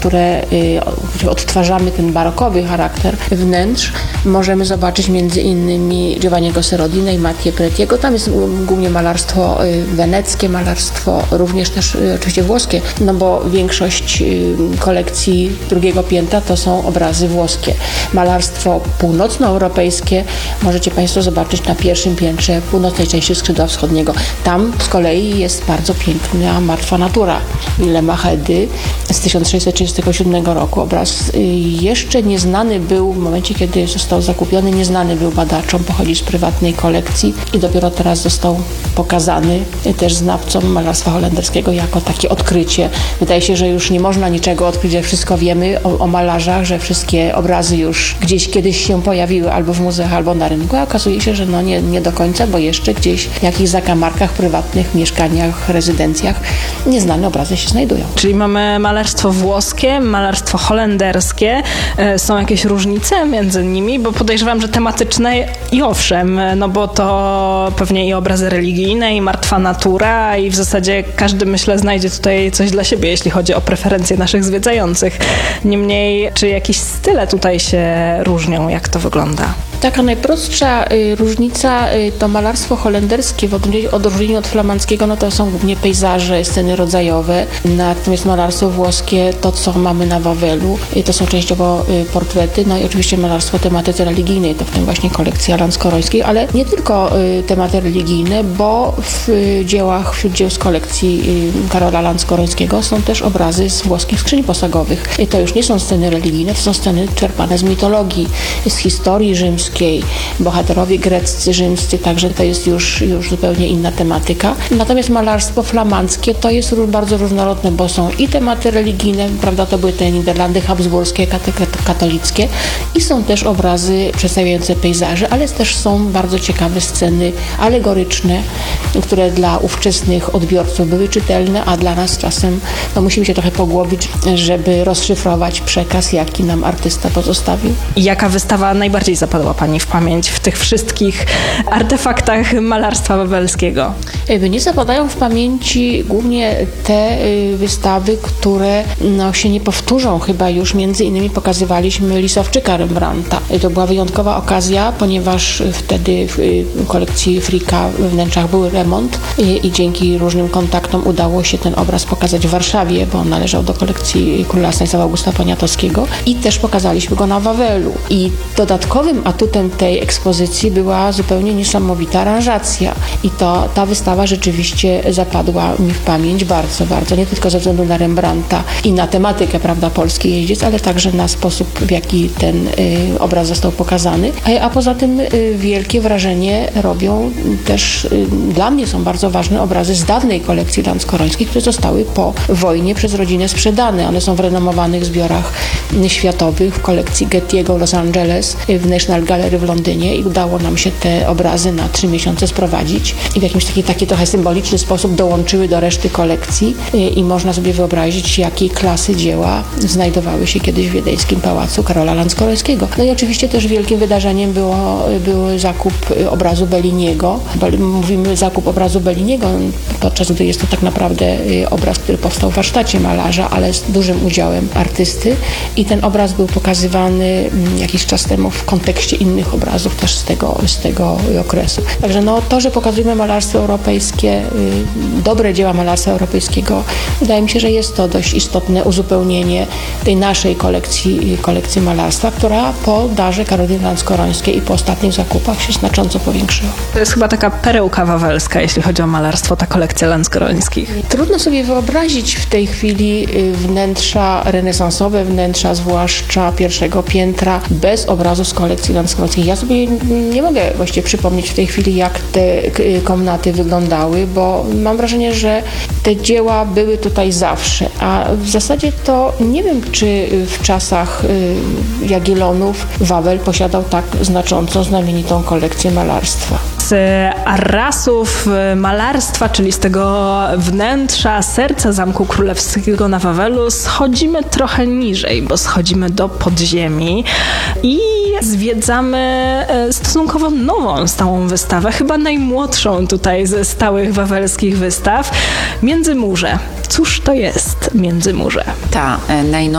które odtwarzamy ten barokowy charakter wnętrz, możemy zobaczyć między innymi Giovanniego Serodina i Mattie Pretiego. Tam jest głównie malarstwo weneckie, malarstwo również też oczywiście włoskie, no bo większość kolekcji drugiego piętra to są obrazy włoskie. Malarstwo północnoeuropejskie możecie Państwo zobaczyć na pierwszym piętrze północnej części skrzydła wschodniego. Tam z kolei jest bardzo piękna Martwa natura Willema Hedy z 1637 roku. Obraz jeszcze nieznany był w momencie, kiedy został zakupiony, nieznany był badaczom, pochodzi z prywatnej kolekcji i dopiero teraz został pokazany też znawcom malarstwa holenderskiego jako takie odkrycie. Wydaje się, że już nie można niczego odkryć, że wszystko wiemy o malarzach, że wszystkie obrazy już gdzieś kiedyś się pojawiły albo w muzeach, albo na rynku, a okazuje się, że nie do końca, bo jeszcze gdzieś w jakichś zakamarkach, prywatnych mieszkaniach, rezydencjach nieznane obrazy się znajdują. Czyli mamy malarstwo włoskie, malarstwo holenderskie. Są jakieś różnice między nimi? Bo podejrzewam, że tematyczne i owszem, no bo to pewnie i obrazy religijne, i martwa natura i w zasadzie każdy, myślę, znajdzie tutaj coś dla siebie, jeśli chodzi o preferencje naszych zwiedzających. Niemniej, czy jakieś style tutaj się różnią? Jak to wygląda? Taka najprostsza różnica to malarstwo holenderskie w odróżnieniu od flamandzkiego, no to są głównie pejzaże, sceny rodzajowe, natomiast malarstwo włoskie, to co mamy na Wawelu, to są częściowo portrety, no i oczywiście malarstwo tematyce religijnej, to w tym właśnie kolekcja Lanskorońskiej, ale nie tylko tematy religijne, bo wśród dzieł z kolekcji Karola Lanskorońskiego są też obrazy z włoskich skrzyń posagowych. I to już nie są sceny religijne, to są sceny czerpane z mitologii, z historii rzymskiej, bohaterowie greccy, rzymscy, także to jest już zupełnie inna tematyka. Natomiast malarstwo flamandzkie to jest bardzo różnorodne, bo są i tematy religijne, prawda, to były te Niderlandy habsburskie, katolickie i są też obrazy przedstawiające pejzaże, ale też są bardzo ciekawe sceny alegoryczne, które dla ówczesnych odbiorców były czytelne, a dla nas czasem musimy się trochę pogłowić, żeby rozszyfrować przekaz, jaki nam artysta pozostawił. Jaka wystawa najbardziej zapadła Pani w pamięć w tych wszystkich artefaktach malarstwa wawelskiego? Mnie zapadają w pamięci głównie te wystawy, które się nie powtórzą. Chyba już między innymi pokazywaliśmy Lisowczyka Rembrandta. To była wyjątkowa okazja, ponieważ wtedy w kolekcji Fricka we wnętrzach był remont i dzięki różnym kontaktom udało się ten obraz pokazać w Warszawie, bo on należał do kolekcji króla Stanisława Augusta Poniatowskiego i też pokazaliśmy go na Wawelu. I dodatkowym atutem tej ekspozycji była zupełnie niesamowita aranżacja. I ta wystawa rzeczywiście zapadła mi w pamięć bardzo, bardzo. Nie tylko ze względu na Rembrandta i na tematykę, prawda, Polski jeździec, ale także na sposób, w jaki ten obraz został pokazany. A poza tym wielkie wrażenie robią też, dla mnie są bardzo ważne obrazy z dawnej kolekcji Lanskorońskiej, które zostały po wojnie przez rodzinę sprzedane. One są w renomowanych zbiorach światowych w kolekcji Getty'ego w Los Angeles, w National Gallery w Londynie i udało nam się te obrazy na 3 miesiące sprowadzić i w jakimś taki trochę symboliczny sposób dołączyły do reszty kolekcji i można sobie wyobrazić, jakiej klasy dzieła znajdowały się kiedyś w wiedeńskim pałacu Karola Lanskorońskiego. No i oczywiście też wielkim wydarzeniem był zakup obrazu Belliniego. Mówimy zakup obrazu Belliniego, podczas gdy jest to tak naprawdę obraz, który powstał w warsztacie malarza, ale z dużym udziałem artysty i ten obraz był pokazywany jakiś czas temu w kontekście innych obrazów też z tego okresu. Także to, że pokazujemy malarstwo europejskie, dobre dzieła malarstwa europejskiego, wydaje mi się, że jest to dość istotne uzupełnienie tej naszej kolekcji malarstwa, która po darze Karoliny Lanskorońskiej i po ostatnich zakupach się znacząco powiększyła. To jest chyba taka perełka wawelska, jeśli chodzi o malarstwo, ta kolekcja Lanskorońskich. Trudno sobie wyobrazić w tej chwili wnętrza renesansowe, wnętrza zwłaszcza pierwszego piętra, bez obrazów z kolekcji Lanskorońskiej. Ja sobie nie mogę właściwie przypomnieć w tej chwili, jak te komnaty wyglądały, bo mam wrażenie, że te dzieła były tutaj zawsze, a w zasadzie to nie wiem, czy w czasach Jagiellonów Wawel posiadał tak znaczącą, znamienitą kolekcję malarstwa. Z arrasów malarstwa, czyli z tego wnętrza, serca Zamku Królewskiego na Wawelu, schodzimy trochę niżej, bo schodzimy do podziemi i zwiedzamy stosunkowo nową stałą wystawę, chyba najmłodszą tutaj ze stałych wawelskich wystaw, Międzymurze. Cóż to jest Międzymurze? Ta najnowsza